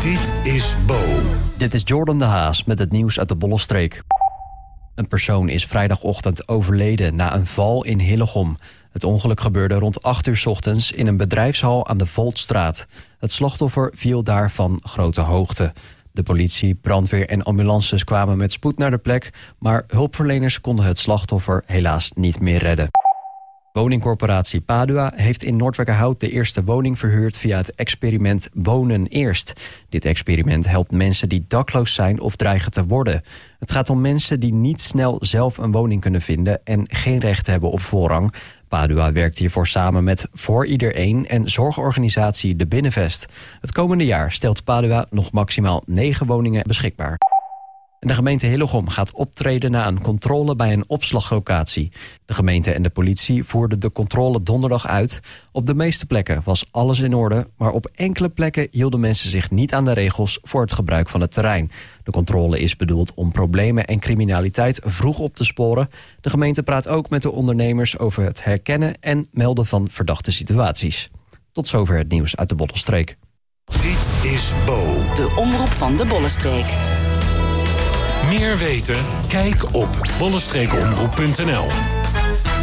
Dit is Bo. Dit is Jordan de Haas met het nieuws uit de Bollenstreek. Een persoon is vrijdagochtend overleden na een val in Hillegom. Het ongeluk gebeurde rond 8 uur 's ochtends in een bedrijfshal aan de Voltstraat. Het slachtoffer viel daar van grote hoogte. De politie, brandweer en ambulances kwamen met spoed naar de plek, maar hulpverleners konden het slachtoffer helaas niet meer redden. Woningcorporatie Padua heeft in Noordwijkerhout de eerste woning verhuurd via het experiment Wonen Eerst. Dit experiment helpt mensen die dakloos zijn of dreigen te worden. Het gaat om mensen die niet snel zelf een woning kunnen vinden en geen recht hebben op voorrang. Padua werkt hiervoor samen met Voor Iedereen en zorgorganisatie De Binnenvest. Het komende jaar stelt Padua nog maximaal 9 woningen beschikbaar. En de gemeente Hillegom gaat optreden na een controle bij een opslaglocatie. De gemeente en de politie voerden de controle donderdag uit. Op de meeste plekken was alles in orde, maar op enkele plekken hielden mensen zich niet aan de regels voor het gebruik van het terrein. De controle is bedoeld om problemen en criminaliteit vroeg op te sporen. De gemeente praat ook met de ondernemers over het herkennen en melden van verdachte situaties. Tot zover het nieuws uit de Bollenstreek. Dit is Bo. De omroep van de Bollenstreek. Meer weten? Kijk op bollenstreekomroep.nl.